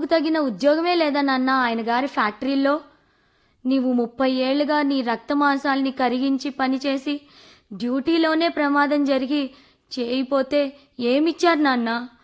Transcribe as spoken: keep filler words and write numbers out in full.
తగిన ఉద్యోగమే లేదా నాన్న ఆయన గారి ఫ్యాక్టరీలో? నీవు ముప్పై ఏళ్లుగా నీ రక్తమాంసాల్ని కరిగించి పనిచేసి డ్యూటీలోనే ప్రమాదం జరిగి చేయిపోతే ఏమిచ్చారు నాన్న?